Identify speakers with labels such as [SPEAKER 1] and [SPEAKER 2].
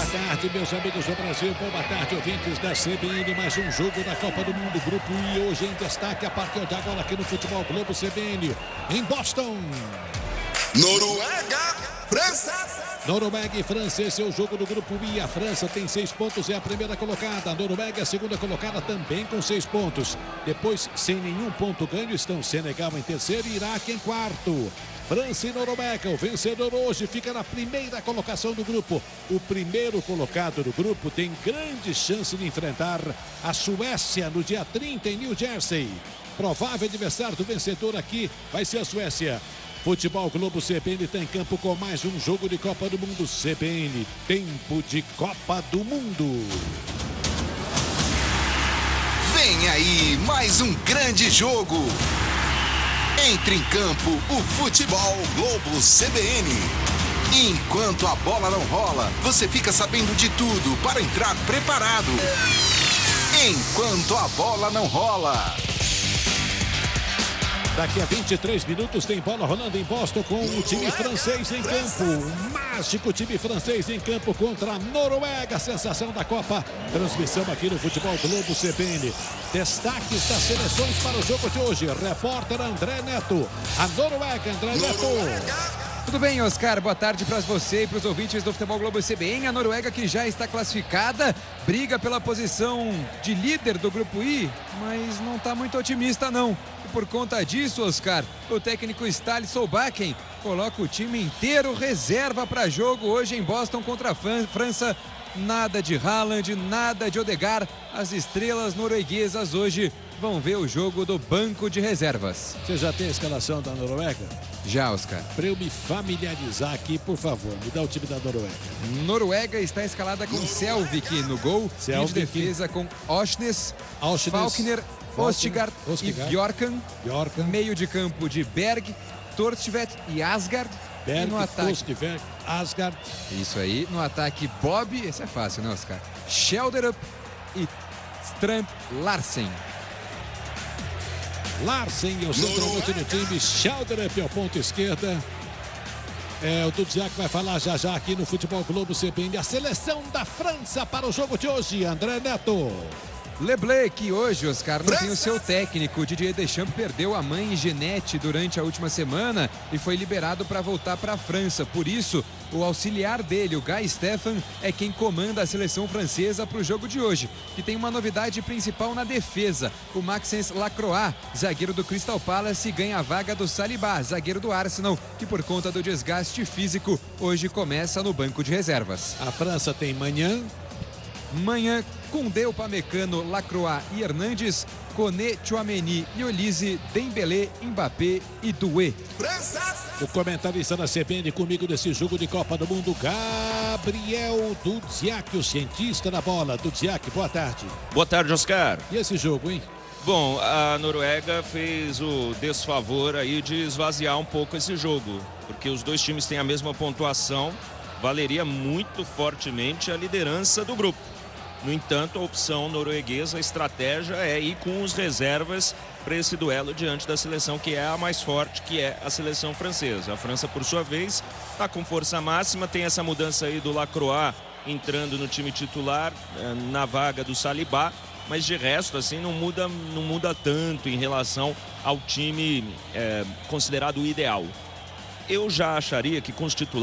[SPEAKER 1] tarde, meus amigos do Brasil. Boa tarde, ouvintes da CBN. Mais um jogo da Copa do Mundo, Grupo I. Hoje em destaque a partir de agora aqui no Futebol Globo CBN, em Boston.
[SPEAKER 2] Noruega, França.
[SPEAKER 1] Noruega e França, esse é o jogo do Grupo I. A França tem 6 pontos, é a primeira colocada. A Noruega é a segunda colocada, também com 6 pontos. Depois, sem nenhum ponto ganho, estão Senegal em terceiro e Iraque em quarto. França e Noruega, o vencedor hoje fica na primeira colocação do grupo. O primeiro colocado do grupo tem grande chance de enfrentar a Suécia no dia 30 em New Jersey. Provável adversário do vencedor aqui vai ser a Suécia. Futebol Globo CBN está em campo com mais um jogo de Copa do Mundo. CBN, tempo de Copa do Mundo.
[SPEAKER 2] Vem aí mais um grande jogo. Entre em campo o Futebol Globo CBN. Enquanto a bola não rola, você fica sabendo de tudo para entrar preparado. Enquanto a bola não rola.
[SPEAKER 1] Daqui a 23 minutos tem bola rolando em Boston com o time francês em campo. O mágico time francês em campo contra a Noruega. Sensação da Copa. Transmissão aqui no Futebol Globo CBN. Destaques das seleções para o jogo de hoje. Repórter André Neto. A Noruega, André Neto.
[SPEAKER 3] Tudo bem, Oscar? Boa tarde para você e para os ouvintes do Futebol Globo CBN. A Noruega, que já está classificada, briga pela posição de líder do Grupo I, mas não está muito otimista, não. E por conta disso, Oscar, o técnico Ståle Solbakken coloca o time inteiro reserva para jogo hoje em Boston contra a França. Nada de Haaland, nada de Odegaard. As estrelas norueguesas hoje vão ver o jogo do banco de reservas.
[SPEAKER 1] Você já tem a escalação da Noruega?
[SPEAKER 3] Já, Oscar.
[SPEAKER 1] Para eu me familiarizar aqui, por favor, me dá o time da Noruega.
[SPEAKER 3] Noruega está escalada com Selvik no gol. Selvik. De defesa com Osnes, Falkner, Ostigard e Bjorkan. Meio de campo de Berg, Torstvedt e Asgard.
[SPEAKER 1] Berg,
[SPEAKER 3] e no ataque,
[SPEAKER 1] Torstvedt, Asgard.
[SPEAKER 3] Isso aí. No ataque, Bob. Esse é fácil, né, Oscar? Schelderup e Strand Larsen.
[SPEAKER 1] Larsen é o centroavante do time. Schelderup é o ponto esquerda. O Dudziak vai falar já já aqui no Futebol Globo CBN. A seleção da França para o jogo de hoje. André Neto.
[SPEAKER 3] Leblé, que hoje, Oscar, não tem o seu técnico. Didier Deschamps perdeu a mãe Jeanette durante a última semana e foi liberado para voltar para a França. Por isso, o auxiliar dele, o Guy Stephan, é quem comanda a seleção francesa para o jogo de hoje, que tem uma novidade principal na defesa. O Maxence Lacroix, zagueiro do Crystal Palace, ganha a vaga do Saliba, zagueiro do Arsenal, que por conta do desgaste físico, hoje começa no banco de reservas.
[SPEAKER 1] A França tem manhã,
[SPEAKER 3] Koundé, Upamecano, Lacroix e Hernandes, Koné, Tchouaméni e Olise, Dembélé, Mbappé e Doué.
[SPEAKER 1] O comentarista da CBN comigo desse jogo de Copa do Mundo, Gabriel Dudziak, o cientista da bola. Dudziak, boa tarde.
[SPEAKER 4] Boa tarde, Oscar.
[SPEAKER 1] E esse jogo, hein?
[SPEAKER 4] Bom, a Noruega fez o desfavor aí de esvaziar um pouco esse jogo, porque os dois times têm a mesma pontuação, valeria muito fortemente a liderança do grupo. No entanto, a opção norueguesa, a estratégia é ir com os reservas para esse duelo diante da seleção que é a mais forte, que é a seleção francesa. A França, por sua vez, está com força máxima, tem essa mudança aí do Lacroix entrando no time titular, na vaga do Saliba, mas de resto, assim, não muda tanto em relação ao time considerado ideal. Eu já acharia que com os titulares